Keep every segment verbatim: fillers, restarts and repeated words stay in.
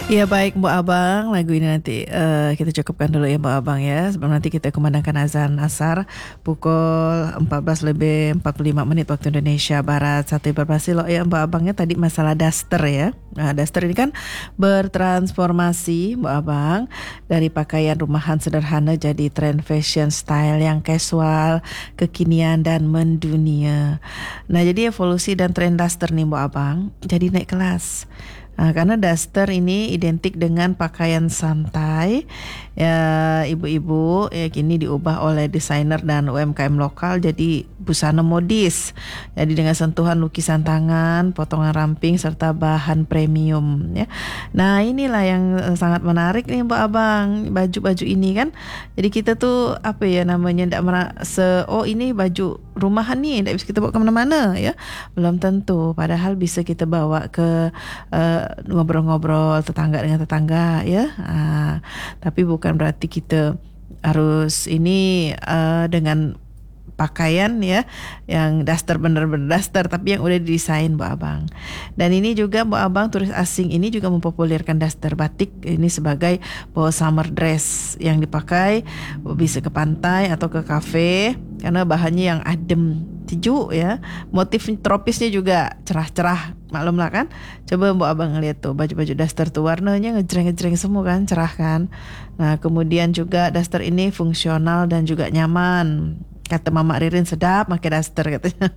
Ya baik Mbak Abang, lagu ini nanti uh, kita cukupkan dulu ya Mbak Abang ya. Sebelum nanti kita kumandangkan azan asar pukul empat belas lebih empat puluh lima menit waktu Indonesia Barat. Satu informasi loh ya Mbak Abangnya tadi masalah daster ya. Nah daster ini kan bertransformasi Mbak Abang dari pakaian rumahan sederhana jadi tren fashion style yang casual, kekinian dan mendunia. Nah jadi evolusi dan tren daster nih Mbak Abang jadi naik kelas. Nah, karena daster ini identik dengan pakaian santai, ya ibu-ibu ya kini diubah oleh desainer dan U M K M lokal jadi busana modis. Jadi dengan sentuhan lukisan tangan, potongan ramping serta bahan premium ya. Nah, inilah yang sangat menarik nih Mbak Abang, baju-baju ini kan. Jadi kita tuh apa ya namanya ndak merasa oh ini baju rumahan nih ndak bisa kita bawa ke mana-mana ya. Belum tentu, padahal bisa kita bawa ke uh, ngobrol-ngobrol tetangga dengan tetangga ya. Uh, tapi bukan berarti kita harus ini uh, dengan pakaian ya yang daster bener-bener daster tapi yang udah didesain Mbak Abang. Dan ini juga Mbak Abang turis asing ini juga mempopulerkan daster batik ini sebagai bawa summer dress yang dipakai bisa ke pantai atau ke kafe karena bahannya yang adem sejuk ya. Motif tropisnya juga cerah-cerah, maklumlah kan. Coba Mbak Abang ngeliat tuh baju-baju daster tuh warnanya ngejreng-ngejreng semua kan, cerah kan. Nah kemudian juga daster ini fungsional dan juga nyaman. Kata Mama Ririn sedap pakai daster katanya.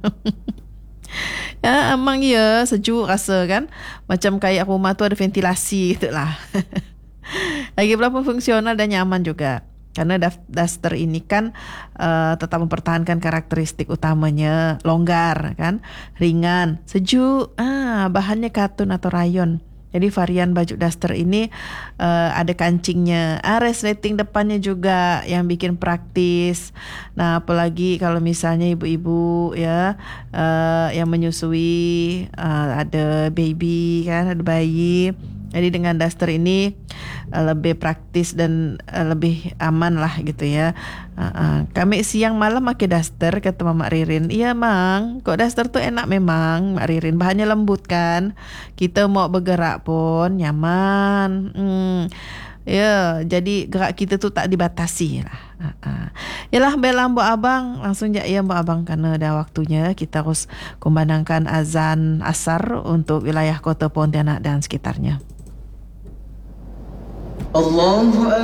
Ya emang ya sejuk rasa kan. Macam kayak rumah tu ada ventilasi gitu lah. Lagi pula fungsional dan nyaman juga. Karena daster ini kan uh, tetap mempertahankan karakteristik utamanya longgar kan, ringan, sejuk, ah bahannya katun atau rayon. Jadi varian baju daster ini uh, ada kancingnya, ah, resleting depannya juga yang bikin praktis. Nah apalagi kalau misalnya ibu-ibu ya uh, yang menyusui, uh, ada baby kan, ada bayi. Jadi dengan daster ini uh, lebih praktis dan uh, lebih aman lah gitu ya. Uh, uh. Kami siang malam pakai daster kata Mama Ririn. Iya Mang, kok daster tuh enak memang Mak Ririn. Bahannya lembut kan. Kita mau bergerak pun nyaman. Hmm. Ya, jadi gerak kita tuh tak dibatasi lah. Uh, uh. Yalah bela Mbak Abang, langsung ya Mbak Abang karena dah waktunya kita harus kumandangkan azan asar untuk wilayah Kota Pontianak dan sekitarnya. Allahu